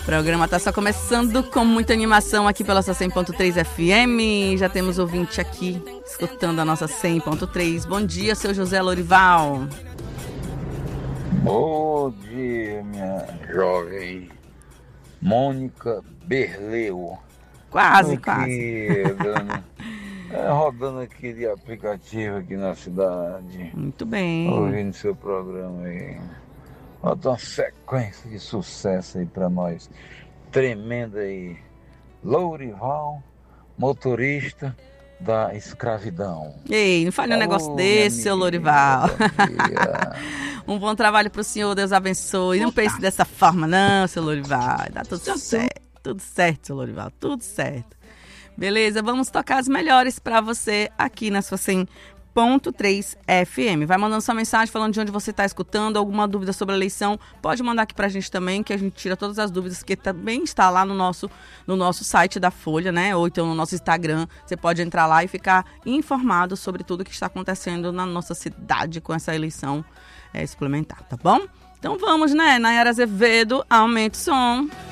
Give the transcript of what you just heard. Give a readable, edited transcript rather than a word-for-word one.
programa tá só começando com muita animação aqui pela sua 100.3 FM. Já temos ouvinte aqui escutando a nossa 100.3. Bom dia, seu José Lorival. Bom dia, minha jovem Mônica Berleu. Quase. Rodando aqui de aplicativo aqui na cidade. Muito bem. Ouvindo seu programa aí. Bota uma sequência de sucesso aí pra nós. Tremenda aí. Lourival, motorista da escravidão. Ei, não fale um negócio desse, seu Lourival. Um bom trabalho pro senhor, Deus abençoe. Não pense dessa forma não, seu Lourival. Dá tudo certo. Tudo certo, seu Lourival. Tudo certo. Beleza? Vamos tocar as melhores pra você aqui na sua 100.3 FM. Vai mandando sua mensagem falando de onde você está escutando, alguma dúvida sobre a eleição, pode mandar aqui pra gente também, que a gente tira todas as dúvidas, que também está lá no nosso site da Folha, né? Ou então no nosso Instagram. Você pode entrar lá e ficar informado sobre tudo que está acontecendo na nossa cidade com essa eleição suplementar, tá bom? Então vamos, né? Nayara Azevedo, aumenta o som.